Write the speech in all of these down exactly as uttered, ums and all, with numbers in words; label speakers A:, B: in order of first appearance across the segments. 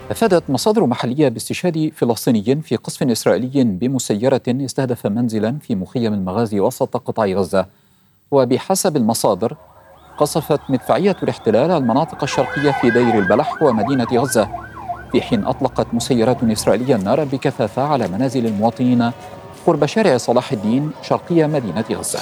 A: أفادت مصادر محلية باستشهاد فلسطيني في قصف إسرائيلي بمسيرة استهدف منزلا في مخيم المغازي وسط قطاع غزة. وبحسب المصادر قصفت مدفعية الاحتلال المناطق الشرقية في دير البلح ومدينة غزة، في حين أطلقت مسيرات إسرائيلية النار بكثافة على منازل المواطنين قرب شارع صلاح الدين شرقي مدينة غزة.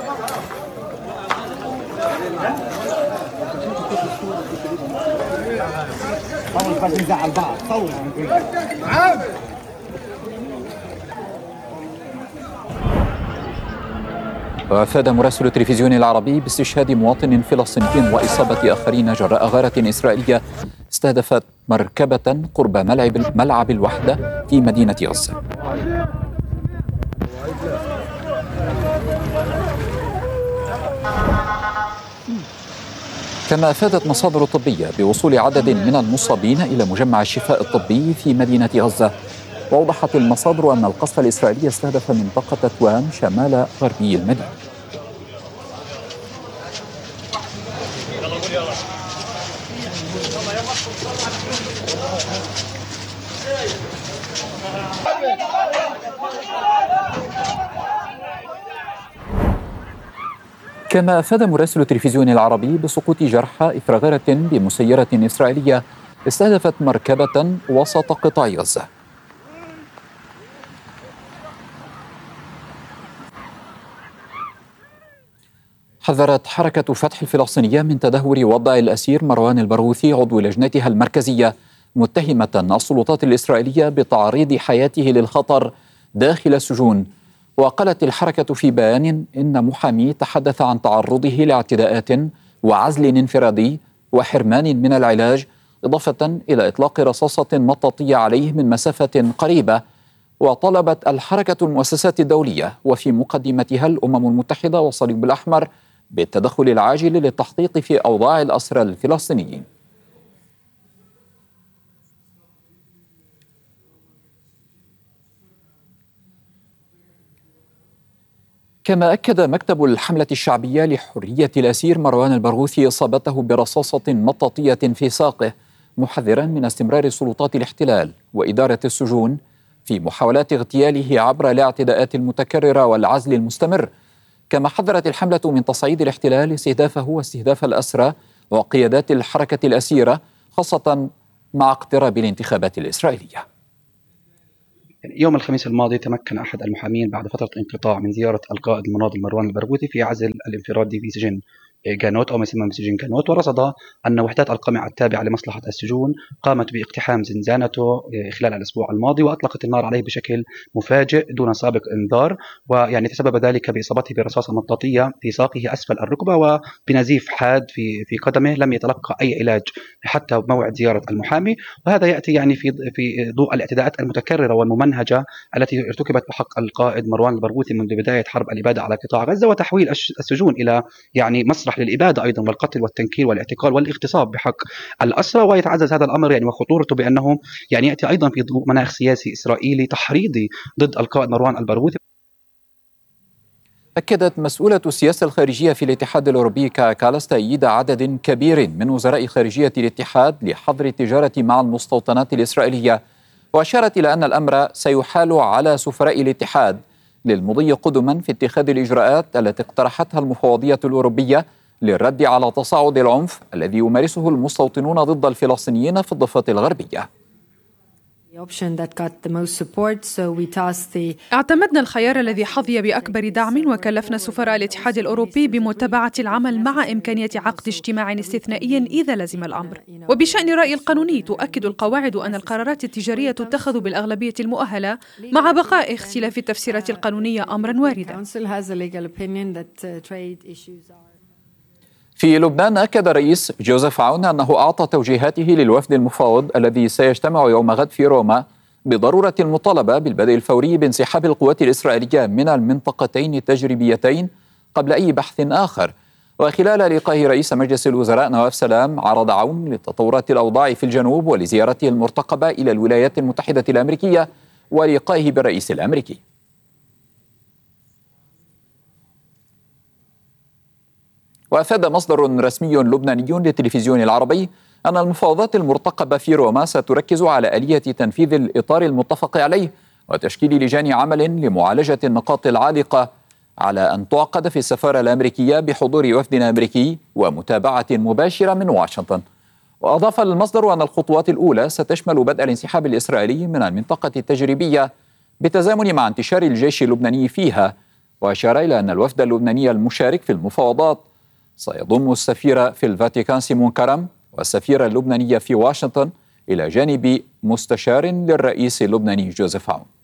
A: وأفاد مراسل التلفزيون العربي باستشهاد مواطن فلسطيني وإصابة آخرين جراء غارة إسرائيلية استهدفت مركبة قرب ملعب ملعب الوحدة في مدينة غزة. كما أفادت مصادر طبية بوصول عدد من المصابين إلى مجمع الشفاء الطبي في مدينة غزة. وأوضحت المصادر أن القصف الإسرائيلي استهدف منطقة توام شمال غربي المدينة. كما أفاد مراسل التلفزيون العربي بسقوط جرحى إثر غارة بمسيرة إسرائيلية استهدفت مركبة وسط قطاع غزة. حذرت حركة فتح الفلسطينية من تدهور وضع الأسير مروان البرغوثي عضو لجنتها المركزية، متهمة السلطات الإسرائيلية بتعريض حياته للخطر داخل السجون. وقالت الحركة في بيان إن محامي تحدث عن تعرضه لاعتداءات وعزل انفرادي وحرمان من العلاج، إضافة إلى إطلاق رصاصة مطاطية عليه من مسافة قريبة. وطلبت الحركة المؤسسات الدولية وفي مقدمتها الأمم المتحدة والصليب الأحمر بالتدخل العاجل للتحقيق في أوضاع الأسرى الفلسطينيين. كما أكد مكتب الحملة الشعبية لحرية الأسير مروان البرغوثي إصابته برصاصة مطاطية في ساقه، محذرا من استمرار سلطات الاحتلال وإدارة السجون في محاولات اغتياله عبر الاعتداءات المتكررة والعزل المستمر. كما حذرت الحملة من تصعيد الاحتلال استهدافه واستهداف الأسرى وقيادات الحركة الأسيرة، خاصة مع اقتراب الانتخابات الإسرائيلية.
B: يوم الخميس الماضي تمكن أحد المحامين بعد فترة انقطاع من زيارة القائد المناضل مروان البرغوثي في عزل الانفرادي في سجن جانوت أو ما يسمى بسجن جانوت، ورصد أن وحدات القمع التابعة لمصلحة السجون قامت باقتحام زنزانته خلال الأسبوع الماضي وأطلقت النار عليه بشكل مفاجئ دون سابق إنذار، ويعني تسبب ذلك بإصابته برصاصة مطاطية في ساقه أسفل الركبة وبنزيف حاد في في قدمه. لم يتلقى أي علاج حتى موعد زيارة المحامي، وهذا يأتي يعني في في ضوء الاعتداءات المتكررة والممنهجة التي ارتكبت بحق القائد مروان البرغوثي منذ بداية حرب الإبادة على قطاع غزة، وتحويل السجون إلى يعني مسرح للإبادة أيضا والقتل والتنكيل والاعتقال والاغتصاب بحق الأسرى. ويتعزز هذا الأمر يعني وخطورته بأنه يعني يأتي أيضا في ضوء مناخ سياسي إسرائيلي تحريضي ضد القائد مروان البرغوثي.
A: أكدت مسؤولة السياسة الخارجية في الاتحاد الأوروبي كايا كالاس تأييد عدد كبير من وزراء خارجية الاتحاد لحظر التجارة مع المستوطنات الإسرائيلية، وأشارت إلى أن الأمر سيحال على سفراء الاتحاد للمضي قدما في اتخاذ الإجراءات التي اقترحتها المفوضية الأوروبية للرد على تصاعد العنف الذي يمارسه المستوطنون ضد الفلسطينيين في الضفة الغربية.
C: اعتمدنا الخيار الذي حظي بأكبر دعم، وكلفنا سفراء الاتحاد الأوروبي بمتابعة العمل مع إمكانية عقد اجتماع استثنائي إذا لزم الأمر. وبشأن الرأي القانوني، تؤكد القواعد أن القرارات التجارية تتخذ بالأغلبية المؤهلة مع بقاء اختلاف التفسيرات القانونية أمرا واردا.
A: في لبنان أكد الرئيس جوزيف عون أنه أعطى توجيهاته للوفد المفاوض الذي سيجتمع يوم غد في روما بضرورة المطالبة بالبدء الفوري بانسحاب القوات الإسرائيلية من المنطقتين التجريبيتين قبل أي بحث آخر. وخلال لقائه رئيس مجلس الوزراء نواف سلام عرض عون لتطورات الأوضاع في الجنوب ولزيارته المرتقبة إلى الولايات المتحدة الأمريكية ولقائه بالرئيس الأمريكي. وأفاد مصدر رسمي لبناني للتلفزيون العربي أن المفاوضات المرتقبة في روما ستركز على آلية تنفيذ الإطار المتفق عليه وتشكيل لجان عمل لمعالجة النقاط العالقة، على أن تعقد في السفارة الأمريكية بحضور وفد أمريكي ومتابعة مباشرة من واشنطن. وأضاف المصدر أن الخطوات الأولى ستشمل بدء الانسحاب الإسرائيلي من المنطقة التجريبية بالتزامن مع انتشار الجيش اللبناني فيها، وأشار إلى أن الوفد اللبناني المشارك في المفاوضات سيضم السفير في الفاتيكان سيمون كرم والسفير اللبناني في واشنطن إلى جانب مستشار للرئيس اللبناني جوزيف عون.